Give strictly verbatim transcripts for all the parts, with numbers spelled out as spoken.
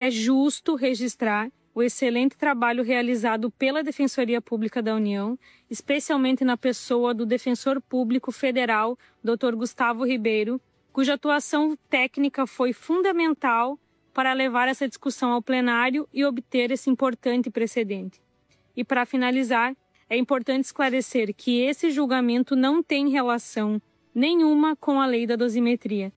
é justo registrar o excelente trabalho realizado pela Defensoria Pública da União, especialmente na pessoa do Defensor Público Federal, doutor Gustavo Ribeiro, cuja atuação técnica foi fundamental para levar essa discussão ao plenário e obter esse importante precedente. E para finalizar, é importante esclarecer que esse julgamento não tem relação nenhuma com a lei da dosimetria.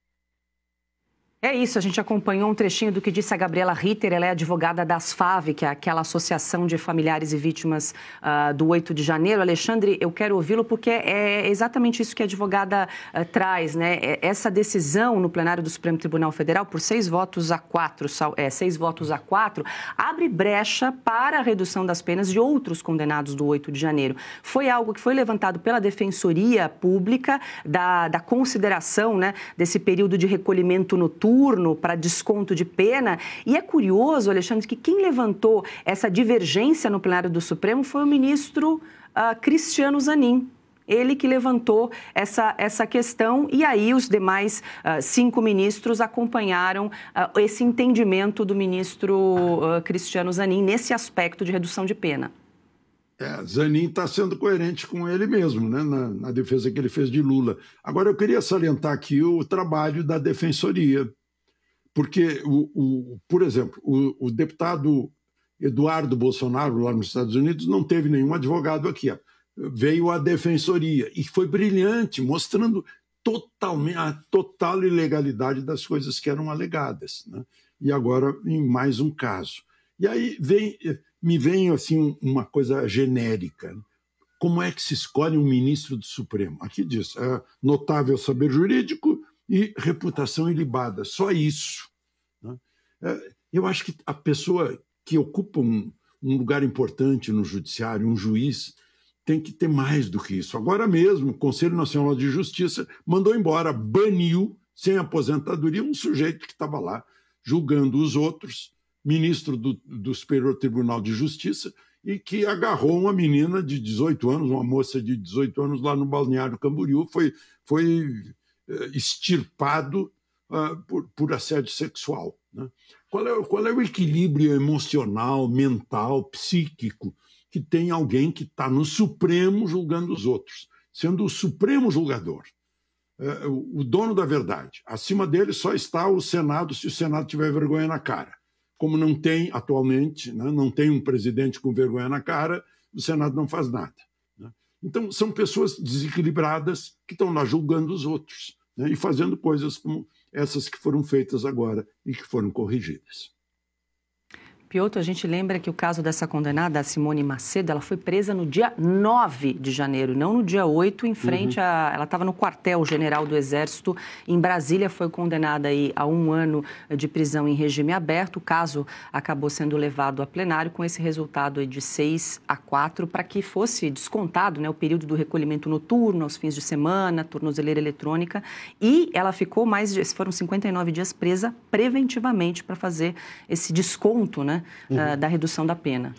É isso, a gente acompanhou um trechinho do que disse a Gabriela Ritter, ela é advogada da ASFAV, que é aquela Associação de Familiares e Vítimas uh, do oito de janeiro. Alexandre, eu quero ouvi-lo porque é exatamente isso que a advogada uh, traz, né? Essa decisão no plenário do Supremo Tribunal Federal, por seis votos a quatro, é, seis votos a quatro, abre brecha para a redução das penas de outros condenados do oito de janeiro. Foi algo que foi levantado pela Defensoria Pública, da, da consideração, né, desse período de recolhimento noturno para desconto de pena. E é curioso, Alexandre, que quem levantou essa divergência no plenário do Supremo foi o ministro uh, Cristiano Zanin. Ele que levantou essa, essa questão e aí os demais uh, cinco ministros acompanharam uh, esse entendimento do ministro uh, Cristiano Zanin nesse aspecto de redução de pena. É, Zanin está sendo coerente com ele mesmo, né, na, na defesa que ele fez de Lula. Agora, eu queria salientar aqui o trabalho da Defensoria, porque, o, o, por exemplo, o, o deputado Eduardo Bolsonaro, lá nos Estados Unidos, não teve nenhum advogado aqui. Ó. Veio a Defensoria e foi brilhante, mostrando totalmente, a total ilegalidade das coisas que eram alegadas, né? E agora em mais um caso. E aí vem, me vem assim, uma coisa genérica. Como é que se escolhe um ministro do Supremo? Aqui diz, é, notável saber jurídico e reputação ilibada, só isso. Né? É, eu acho que a pessoa que ocupa um, um lugar importante no judiciário, um juiz, tem que ter mais do que isso. Agora mesmo, o Conselho Nacional de Justiça mandou embora, baniu, sem aposentadoria, um sujeito que estava lá julgando os outros, ministro do, do Superior Tribunal de Justiça, e que agarrou uma menina de dezoito anos, uma moça de dezoito anos, lá no Balneário Camboriú, foi, foi extirpado uh, por, por assédio sexual. Né? Qual é, qual é o equilíbrio emocional, mental, psíquico que tem alguém que está no Supremo julgando os outros, sendo o Supremo julgador, uh, o, o dono da verdade? Acima dele só está o Senado, se o Senado tiver vergonha na cara. Como não tem atualmente, né, não tem um presidente com vergonha na cara, o Senado não faz nada. Né? Então, são pessoas desequilibradas que estão lá julgando os outros, né, e fazendo coisas como essas que foram feitas agora e que foram corrigidas. Piotr, a gente lembra que o caso dessa condenada, a Simone Macedo, ela foi presa no dia nove de janeiro, não no dia oito, em frente uhum. a... Ela estava no quartel-general do Exército em Brasília, foi condenada aí a um ano de prisão em regime aberto. O caso acabou sendo levado a plenário com esse resultado aí de seis a quatro, para que fosse descontado, né, o período do recolhimento noturno, aos fins de semana, tornozeleira eletrônica, e ela ficou mais, de, foram cinquenta e nove dias presa preventivamente para fazer esse desconto, né? Uhum. Da redução da pena.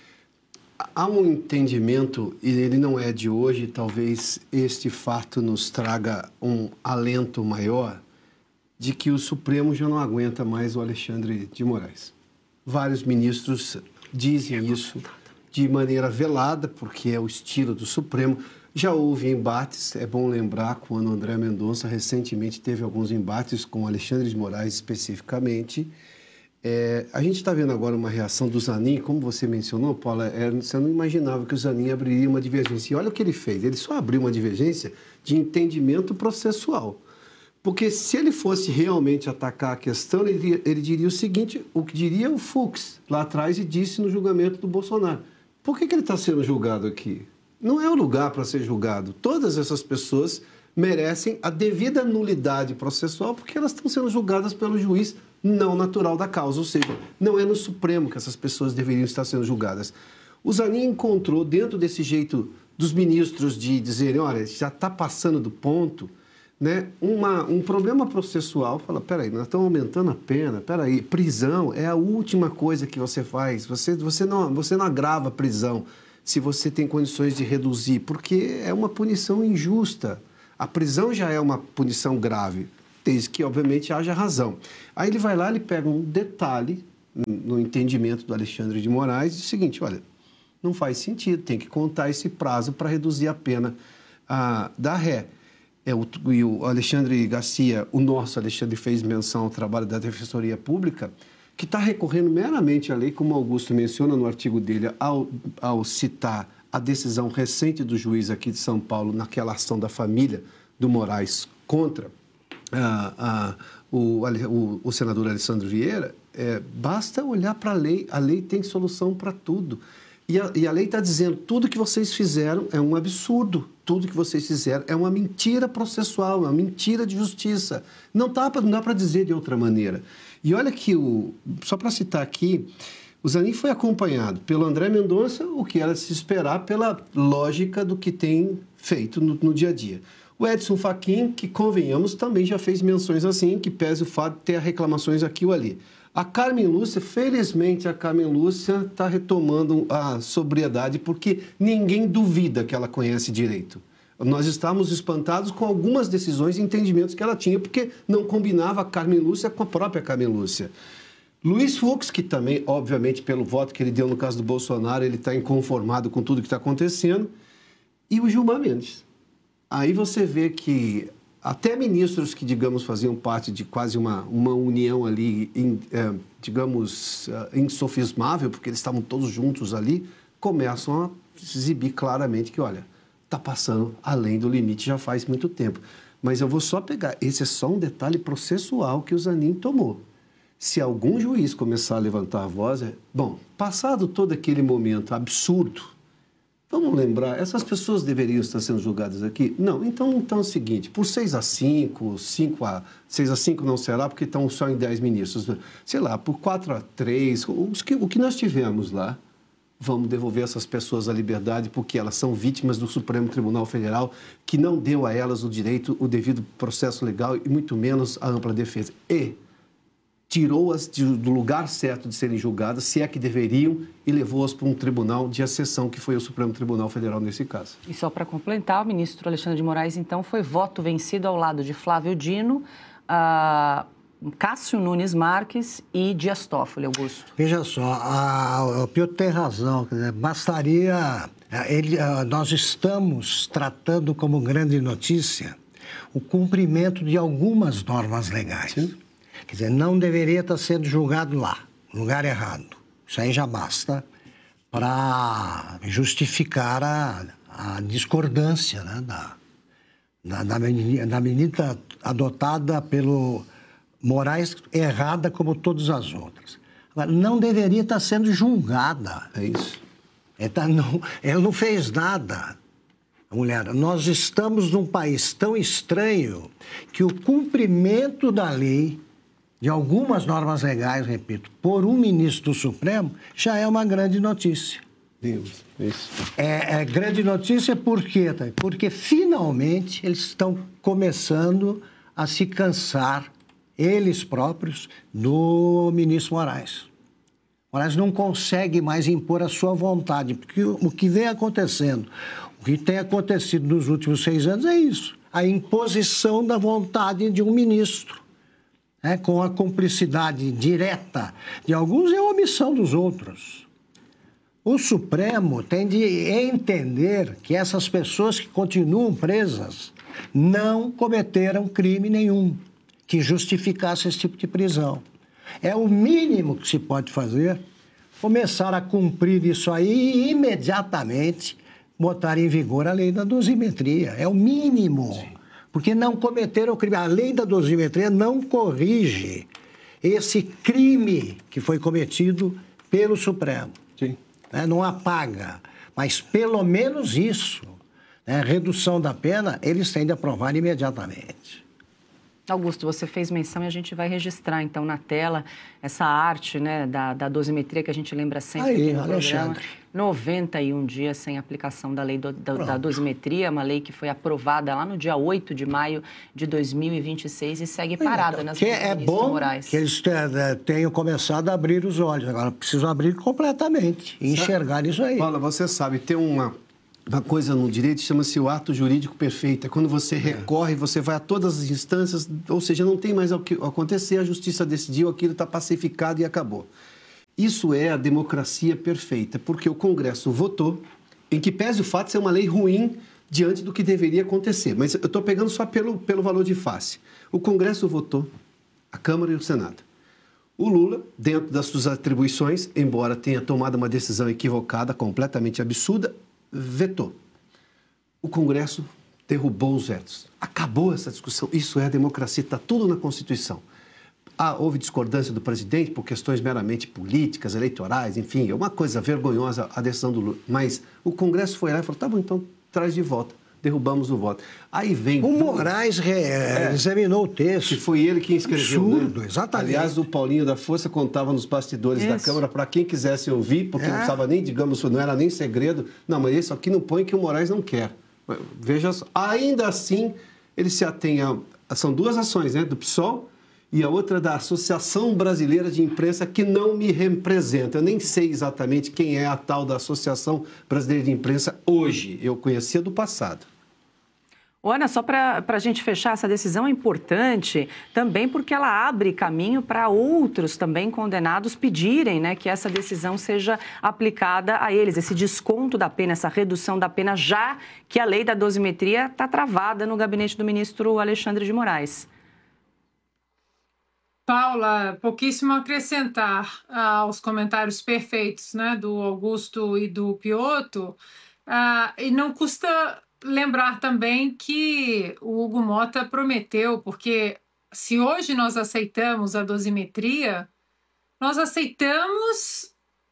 Há um entendimento, e ele não é de hoje, talvez este fato nos traga um alento maior, de que o Supremo já não aguenta mais o Alexandre de Moraes. Vários ministros dizem isso de maneira velada, porque é o estilo do Supremo. Já houve embates, é bom lembrar, quando o André Mendonça recentemente teve alguns embates com o Alexandre de Moraes especificamente. É, a gente está vendo agora uma reação do Zanin, como você mencionou, Paula, é, você não imaginava que o Zanin abriria uma divergência. E olha o que ele fez, ele só abriu uma divergência de entendimento processual. Porque se ele fosse realmente atacar a questão, ele diria, ele diria o seguinte, o que diria o Fux lá atrás e disse no julgamento do Bolsonaro. Por que, que ele está sendo julgado aqui? Não é o lugar para ser julgado. Todas essas pessoas merecem a devida nulidade processual porque elas estão sendo julgadas pelo juiz não natural da causa, ou seja, não é no Supremo que essas pessoas deveriam estar sendo julgadas. O Zanin encontrou, dentro desse jeito dos ministros de dizerem, olha, já está passando do ponto, né, uma, um problema processual, fala, peraí, nós estamos aumentando a pena, peraí, prisão é a última coisa que você faz, você, você, não, você não agrava a prisão se você tem condições de reduzir, porque é uma punição injusta. A prisão já é uma punição grave, desde que, obviamente, haja razão. Aí ele vai lá, ele pega um detalhe no entendimento do Alexandre de Moraes, é o seguinte, olha, não faz sentido, tem que contar esse prazo para reduzir a pena ah, da ré. É, o, e o Alexandre Garcia, o nosso Alexandre fez menção ao trabalho da Defensoria Pública, que está recorrendo meramente à lei, como o Augusto menciona no artigo dele, ao, ao citar a decisão recente do juiz aqui de São Paulo naquela ação da família do Moraes contra ah, ah, o, o, o senador Alessandro Vieira, é, basta olhar para a lei, a lei tem solução para tudo. E a, e a lei está dizendo, tudo que vocês fizeram é um absurdo, tudo que vocês fizeram é uma mentira processual, uma mentira de justiça. Não, tá, não dá para dizer de outra maneira. E olha que, o, só para citar aqui, o Zanin foi acompanhado pelo André Mendonça, o que era de se esperar pela lógica do que tem feito no, no dia a dia. O Edson Fachin, que convenhamos, também já fez menções assim, que pese o fato de ter reclamações aqui ou ali. A Carmen Lúcia, felizmente a Carmen Lúcia está retomando a sobriedade, porque ninguém duvida que ela conhece direito. Nós estávamos espantados com algumas decisões e entendimentos que ela tinha, porque não combinava a Carmen Lúcia com a própria Carmen Lúcia. Luiz Fux, que também, obviamente, pelo voto que ele deu no caso do Bolsonaro, ele está inconformado com tudo que está acontecendo. E o Gilmar Mendes. Aí você vê que até ministros que, digamos, faziam parte de quase uma, uma união ali, in, é, digamos, é, insofismável, porque eles estavam todos juntos ali, começam a exibir claramente que, olha, está passando além do limite já faz muito tempo. Mas eu vou só pegar, esse é só um detalhe processual que o Zanin tomou. Se algum juiz começar a levantar a voz, é, bom, passado todo aquele momento absurdo, vamos lembrar, essas pessoas deveriam estar sendo julgadas aqui? Não, então, então é o seguinte, por seis a cinco, cinco a... seis a cinco não será, porque estão só em dez ministros. Sei lá, por quatro a três, o que, o que nós tivemos lá, vamos devolver essas pessoas à liberdade, porque elas são vítimas do Supremo Tribunal Federal, que não deu a elas o direito, o devido processo legal e muito menos a ampla defesa. E tirou-as do lugar certo de serem julgadas, se é que deveriam, e levou-as para um tribunal de exceção, que foi o Supremo Tribunal Federal nesse caso. E só para complementar, o ministro Alexandre de Moraes, então, foi voto vencido ao lado de Flávio Dino, uh, Cássio Nunes Marques e Dias Toffoli, Augusto. Veja só, a, o Piotr tem razão, quer dizer, bastaria... Ele, nós estamos tratando como grande notícia o cumprimento de algumas normas legais. Sim. Quer dizer, não deveria estar sendo julgado lá, no lugar errado. Isso aí já basta para justificar a, a discordância, né, da, da, da, medida, da medida adotada pelo Moraes, errada como todas as outras. Agora, não deveria estar sendo julgada. É isso. Ele, tá, não, ele não fez nada. Mulher, nós estamos num país tão estranho que o cumprimento da lei, de algumas normas legais, repito, por um ministro do Supremo, já é uma grande notícia. Deus, isso. É, é grande notícia por quê? Porque finalmente eles estão começando a se cansar, eles próprios, do ministro Moraes. Moraes não consegue mais impor a sua vontade, porque o que vem acontecendo, o que tem acontecido nos últimos seis anos é isso, a imposição da vontade de um ministro. É, com a cumplicidade direta de alguns e a omissão dos outros. O Supremo tem de entender que essas pessoas que continuam presas não cometeram crime nenhum que justificasse esse tipo de prisão. É o mínimo que se pode fazer, começar a cumprir isso aí e imediatamente botar em vigor a lei da dosimetria. É o mínimo. Sim. Porque não cometeram o crime. A lei da dosimetria não corrige esse crime que foi cometido pelo Supremo. Sim. Né? Não apaga. Mas pelo menos isso, né? Redução da pena, eles têm de aprovar imediatamente. Augusto, você fez menção e a gente vai registrar, então, na tela, essa arte, né, da, da dosimetria que a gente lembra sempre Aí, aqui no Alexandre. programa. noventa e um dias sem aplicação da lei do, da, da dosimetria, uma lei que foi aprovada lá no dia oito de maio de dois mil e vinte e seis e segue parada nas mãos do ministro Moraes. Que eles tenham começado a abrir os olhos, agora precisam abrir completamente e enxergar isso aí. Paula, você sabe, tem uma... Uma coisa no direito chama-se o ato jurídico perfeito. É quando você recorre, você vai a todas as instâncias, ou seja, não tem mais o que acontecer, a justiça decidiu, aquilo está pacificado e acabou. Isso é a democracia perfeita, porque o Congresso votou, em que pese o fato de ser uma lei ruim diante do que deveria acontecer. Mas eu estou pegando só pelo, pelo valor de face. O Congresso votou, a Câmara e o Senado. O Lula, dentro das suas atribuições, embora tenha tomado uma decisão equivocada, completamente absurda, vetou. O Congresso derrubou os vetos. Acabou essa discussão. Isso é a democracia, está tudo na Constituição. Ah, houve discordância do presidente por questões meramente políticas, eleitorais, enfim, é uma coisa vergonhosa a decisão do Lula. Mas o Congresso foi lá e falou, tá bom, então traz de volta. Derrubamos o voto. Aí vem... O Moraes re... é, examinou o texto. Que foi ele quem escreveu, Absurdo, né? Exatamente. Aliás, o Paulinho da Força contava nos bastidores Isso. da Câmara para quem quisesse ouvir, porque é. não estava nem, digamos, não era nem segredo. Não, mas isso aqui não põe que o Moraes não quer. Veja só. Ainda assim, ele se atém a... São duas ações, né? Do P SOL e a outra da Associação Brasileira de Imprensa, que não me representa. Eu nem sei exatamente quem é a tal da Associação Brasileira de Imprensa hoje. Eu conhecia do passado. Ana, só para a gente fechar, essa decisão é importante também porque ela abre caminho para outros também condenados pedirem, né, que essa decisão seja aplicada a eles, esse desconto da pena, essa redução da pena, já que a lei da dosimetria está travada no gabinete do ministro Alexandre de Moraes. Paula, pouquíssimo a acrescentar aos comentários perfeitos, né, do Augusto e do Piotto, ah, e não custa lembrar também que o Hugo Motta prometeu, porque se hoje nós aceitamos a dosimetria, nós aceitamos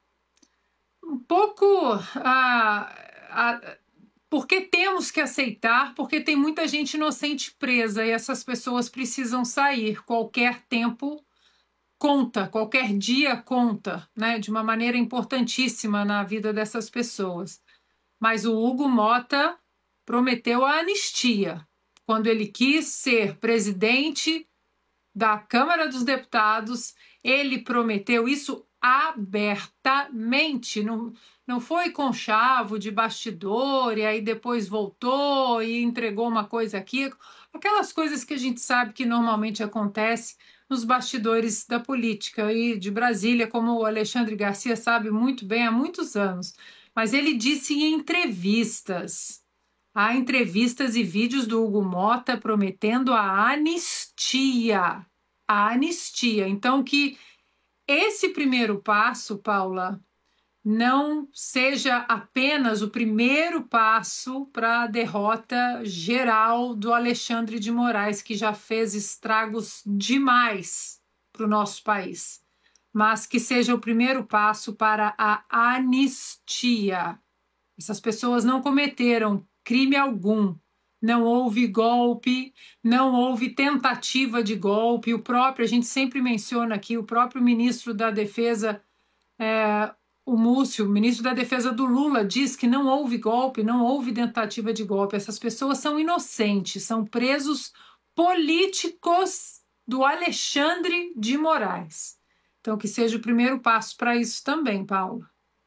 um pouco a, a, porque temos que aceitar, porque tem muita gente inocente presa e essas pessoas precisam sair. Qualquer tempo conta, qualquer dia conta, né, de uma maneira importantíssima na vida dessas pessoas. Mas o Hugo Motta prometeu a anistia quando ele quis ser presidente da Câmara dos Deputados. Ele prometeu isso abertamente, não, não foi conchavo de bastidor e aí depois voltou e entregou uma coisa aqui, aquelas coisas que a gente sabe que normalmente acontece nos bastidores da política e de Brasília, como o Alexandre Garcia sabe muito bem há muitos anos. Mas ele disse em entrevistas, há entrevistas e vídeos do Hugo Motta prometendo a anistia, a anistia. Então, que esse primeiro passo, Paula, não seja apenas o primeiro passo para a derrota geral do Alexandre de Moraes, que já fez estragos demais para o nosso país, mas que seja o primeiro passo para a anistia. Essas pessoas não cometeram crime algum. Não houve golpe, não houve tentativa de golpe. O próprio, a gente sempre menciona aqui, o próprio ministro da Defesa, é, o Múcio, ministro da Defesa do Lula, diz que não houve golpe, não houve tentativa de golpe. Essas pessoas são inocentes, são presos políticos do Alexandre de Moraes. Então, que seja o primeiro passo para isso também, Paula.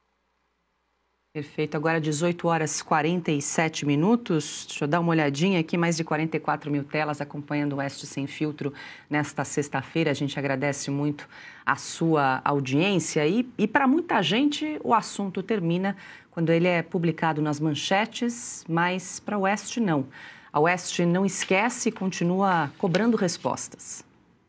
Perfeito. Agora dezoito horas e quarenta e sete minutos. Deixa eu dar uma olhadinha aqui, mais de quarenta e quatro mil telas acompanhando o Oeste Sem Filtro nesta sexta-feira. A gente agradece muito a sua audiência e, e para muita gente o assunto termina quando ele é publicado nas manchetes, mas para o Oeste não. A Oeste não esquece e continua cobrando respostas.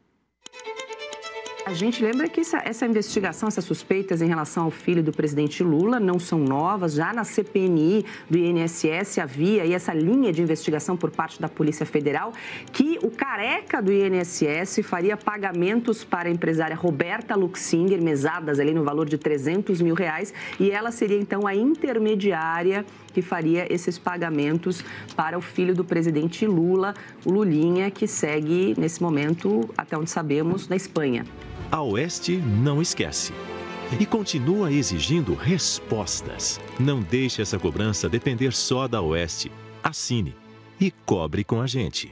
A gente lembra que essa, essa investigação, essas suspeitas em relação ao filho do presidente Lula não são novas. Já na C P M I do I N S S havia aí essa linha de investigação por parte da Polícia Federal que o careca do I N S S faria pagamentos para a empresária Roberta Luxinger, mesadas ali no valor de trezentos mil reais, e ela seria então a intermediária que faria esses pagamentos para o filho do presidente Lula, o Lulinha, que segue nesse momento, até onde sabemos, na Espanha. A Oeste não esquece e continua exigindo respostas. Não deixe essa cobrança depender só da Oeste. Assine e cobre com a gente.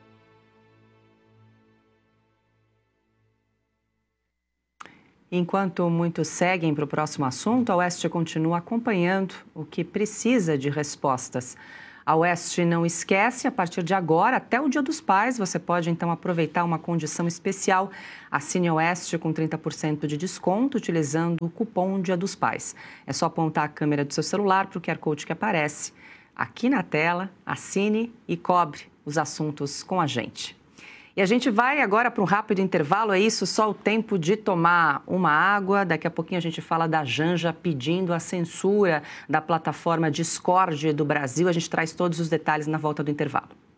Enquanto muitos seguem para o próximo assunto, a Oeste continua acompanhando o que precisa de respostas. A Oeste Não Esquece, a partir de agora, até o Dia dos Pais, você pode então aproveitar uma condição especial. Assine Oeste com trinta por cento de desconto utilizando o cupom Dia dos Pais. É só apontar a câmera do seu celular para o Q R Code que aparece aqui na tela, assine e cobre os assuntos com a gente. E a gente vai agora para um rápido intervalo, é isso, só o tempo de tomar uma água. Daqui a pouquinho a gente fala da Janja pedindo a censura da plataforma Discord do Brasil. A gente traz todos os detalhes na volta do intervalo.